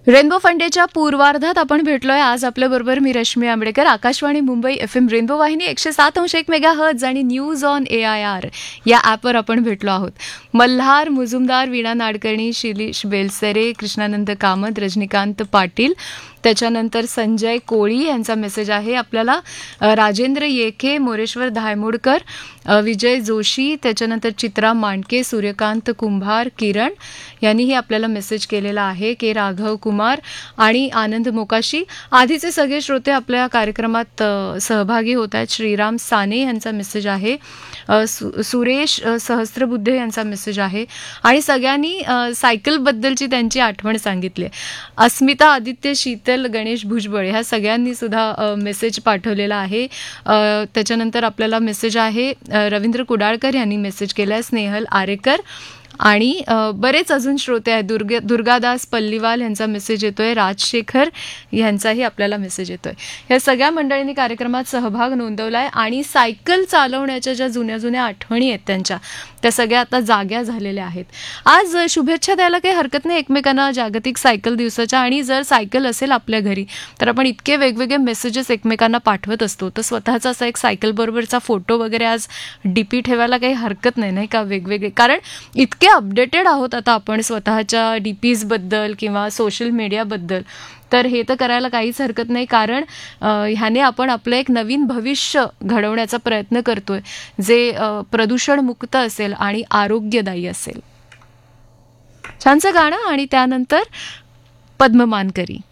Rainbow फंडेच्या पूर्वार्धात आपण भेटलोय. आज आपल्याबरोबर मी रश्मी आंबेडकर, आकाशवाणी मुंबई FM रेनबो वाहिनी 107.1 मेगाहर्ट्झ आणि न्यूज ऑन AIR या ॲपवर आपण भेटलो आहोत. मल्हार मुजुमदार, वीणा नाडकर्णी, शिरीष बेलसरे, कृष्णानंद कामत, रजनीकांत पाटील, त्याच्यानंतर संजय कोळी यांचा मेसेज आहे आपल्याला. राजेंद्र येके, मोरेश्वर धायमोडकर, विजय जोशी, त्याच्यानंतर चित्रा मांडके, सूर्यकांत कुंभार, किरण यांनीही आपल्याला मेसेज केलेला आहे. के राघव कुमार आणि आनंद मोकाशी. आधीचे सगळे श्रोते आपल्या कार्यक्रमात सहभागी होत आहेत. श्रीराम साने यांचा मेसेज आहे. सुरेश सहस्त्रबुद्धे यांचा मेसेज आहे आणि सगळ्यांनी सायकलबद्दलची त्यांची आठवण सांगितली. अस्मिता आदित्य, शीतल, गणेश भुजबळ ह्या सगळ्यांनी सुद्धा मेसेज पाठवलेला आहे. त्याच्यानंतर आपल्याला मेसेज आहे रवींद्र कुडाळकर यांनी मेसेज केला आहे. स्नेहल आरेकर आणि बरेच अजून श्रोते आहेत. दुर्गादास पल्लीवाल यांचा मेसेज येतोय. राजशेखर यांचाही आपल्याला मेसेज येतोय. या सगळ्या मंडळींनी कार्यक्रमात सहभाग नोंदवलाय आणि सायकल चालवण्याच्या ज्या जुन्या जुन्या आठवणी आहेत त्या सगळ्या आता जाग्या झालेल्या आहेत. आज शुभेच्छा द्यायला काही हरकत नाही एकमेकांना जागतिक सायकल दिवसाच्या. आणि जर सायकल असेल आपल्या घरी तर आपण इतके वेगवेगळे मेसेजेस एकमेकांना पाठवत असतो, तर स्वतःचा असा एक सायकल बरोबरचा फोटो वगैरे आज डीपी ठेवायला काही हरकत नाही, नाही का? वेगवेगळे, कारण इतके अपडेटेड आहोत आता आपण स्वतःच्या डीपीजबद्दल किंवा सोशल मीडियाबद्दल, तर हे तर करायला काहीच हरकत नाही. कारण ह्याने आपण आपलं एक नवीन भविष्य घडवण्याचा प्रयत्न करतोय, जे प्रदूषणमुक्त असेल आणि आरोग्यदायी असेल. छानसं गाणं आणि त्यानंतर पद्म मानकरी.